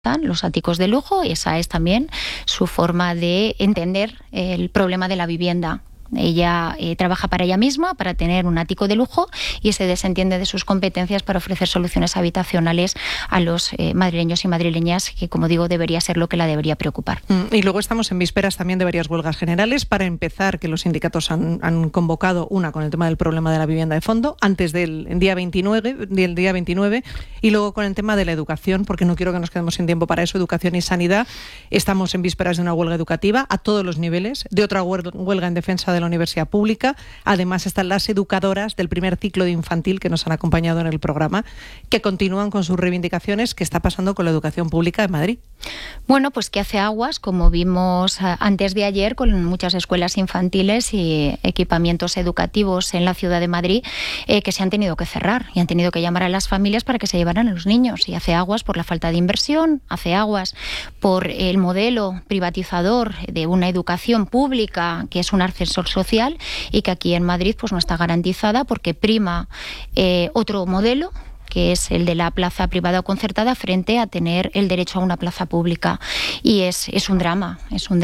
los áticos de lujo, y esa es también su forma de entender el problema de la vivienda. Ella trabaja para ella misma, para tener un ático de lujo, y se desentiende de sus competencias para ofrecer soluciones habitacionales a los madrileños y madrileñas, que, como digo, debería ser lo que la debería preocupar. Y luego estamos en vísperas también de varias huelgas generales. Para empezar, que los sindicatos han convocado una con el tema del problema de la vivienda de fondo, antes del día 29, y luego con el tema de la educación, porque no quiero que nos quedemos sin tiempo para eso, educación y sanidad. Estamos en vísperas de una huelga educativa a todos los niveles, de otra huelga en defensa de la universidad pública. Además están las educadoras del primer ciclo de infantil que nos han acompañado en el programa, que continúan con sus reivindicaciones. ¿Qué está pasando con la educación pública en Madrid? Bueno, pues que hace aguas, como vimos antes de ayer, con muchas escuelas infantiles y equipamientos educativos en la ciudad de Madrid que se han tenido que cerrar y han tenido que llamar a las familias para que se llevaran a los niños. Y hace aguas por la falta de inversión, hace aguas por el modelo privatizador de una educación pública que es un ascensor social, y que aquí en Madrid pues no está garantizada, porque prima otro modelo, que es el de la plaza privada o concertada, frente a tener el derecho a una plaza pública. Y es un drama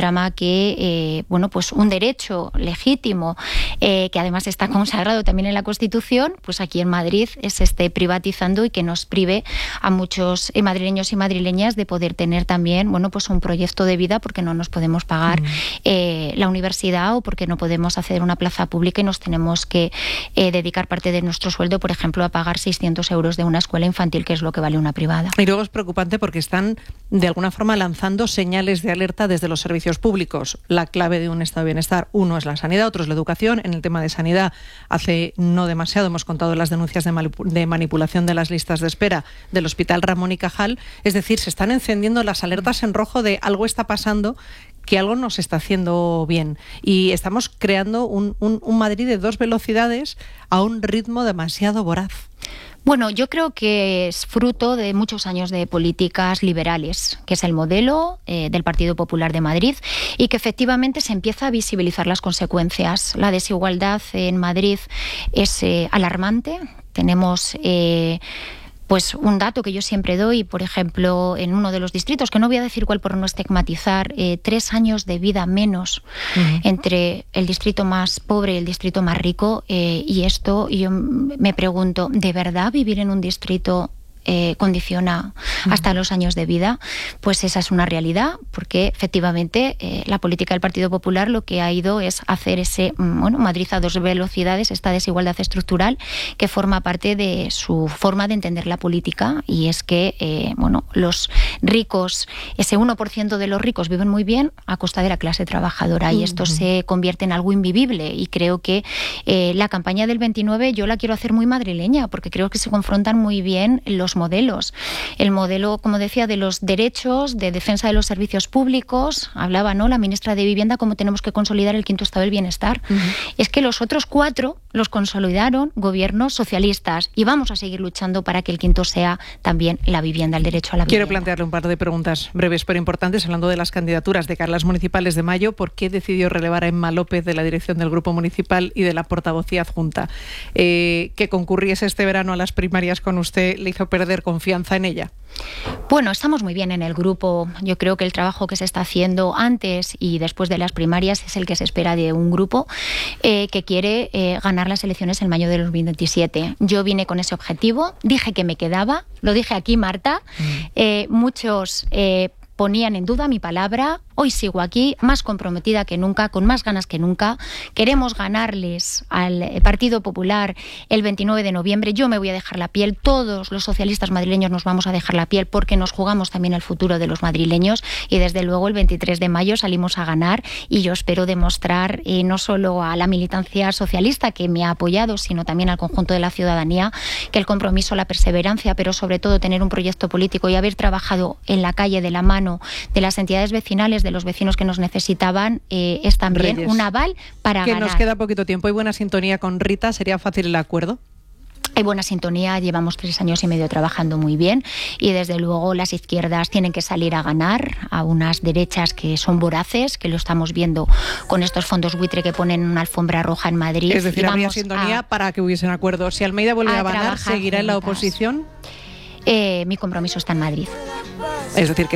que, pues un derecho legítimo, que además está consagrado también en la Constitución, pues aquí en Madrid se esté privatizando, y que nos prive a muchos madrileños y madrileñas de poder tener también, pues un proyecto de vida, porque no nos podemos pagar la universidad, o porque no podemos acceder a una plaza pública y nos tenemos que dedicar parte de nuestro sueldo, por ejemplo, a pagar 600 euros de una escuela infantil, que es lo que vale una privada. Y luego es preocupante porque están de alguna forma lanzando señales de alerta desde los servicios públicos. La clave de un estado de bienestar, uno es la sanidad, otro es la educación. En el tema de sanidad, hace no demasiado hemos contado las denuncias de manipulación de las listas de espera del Hospital Ramón y Cajal. Es decir, se están encendiendo las alertas en rojo de algo está pasando, que algo no se está haciendo bien. Y estamos creando un Madrid de dos velocidades a un ritmo demasiado voraz. Bueno, yo creo que es fruto de muchos años de políticas liberales, que es el modelo del Partido Popular de Madrid, y que efectivamente se empieza a visibilizar las consecuencias. La desigualdad en Madrid es alarmante. Tenemos pues un dato que yo siempre doy, por ejemplo, en uno de los distritos, que no voy a decir cuál por no estigmatizar, 3 años de vida menos entre el distrito más pobre y el distrito más rico, y esto yo me pregunto, ¿de verdad vivir en un distrito condiciona hasta los años de vida? Pues esa es una realidad, porque efectivamente la política del Partido Popular lo que ha ido es hacer ese Madrid a dos velocidades, esta desigualdad estructural que forma parte de su forma de entender la política, y es que los ricos, ese 1% de los ricos viven muy bien a costa de la clase trabajadora, y esto se convierte en algo invivible. Y creo que la campaña del 29 yo la quiero hacer muy madrileña, porque creo que se confrontan muy bien los modelos. El modelo, como decía, de los derechos, de defensa de los servicios públicos. Hablaba, la ministra de Vivienda, cómo tenemos que consolidar el quinto estado del bienestar. Es que los otros 4 los consolidaron gobiernos socialistas, y vamos a seguir luchando para que el quinto sea también la vivienda, el derecho a la vivienda. Quiero plantearle un par de preguntas breves pero importantes, hablando de las candidaturas de cara a las municipales de mayo. ¿Por qué decidió relevar a Emma López de la dirección del grupo municipal y de la portavocía adjunta? Que concurriese este verano a las primarias con usted le hizo perder confianza en ella. Bueno, estamos muy bien en el grupo. Yo creo que el trabajo que se está haciendo antes y después de las primarias es el que se espera de un grupo que quiere ganar las elecciones en mayo de 2027. Yo vine con ese objetivo, dije que me quedaba, lo dije aquí, Marta. Muchos ponían en duda mi palabra. Hoy sigo aquí, más comprometida que nunca, con más ganas que nunca. Queremos ganarles al Partido Popular el 29 de noviembre. Yo me voy a dejar la piel, todos los socialistas madrileños nos vamos a dejar la piel, porque nos jugamos también el futuro de los madrileños, y desde luego el 23 de mayo salimos a ganar, y yo espero demostrar no solo a la militancia socialista que me ha apoyado, sino también al conjunto de la ciudadanía, que el compromiso, la perseverancia, pero sobre todo tener un proyecto político y haber trabajado en la calle de la mano de las entidades vecinales, de los vecinos que nos necesitaban, es también Reyes, un aval para que ganar. Nos queda poquito tiempo. ¿Hay buena sintonía con Rita? ¿Sería fácil el acuerdo? Hay buena sintonía, llevamos 3 años y medio trabajando muy bien, y desde luego las izquierdas tienen que salir a ganar a unas derechas que son voraces, que lo estamos viendo con estos fondos buitre que ponen una alfombra roja en Madrid. Es decir, habría sintonía para que hubiesen acuerdo. Si Almeida vuelve a ganar, ¿seguirá en la oposición? Mi compromiso está en Madrid. Es decir, que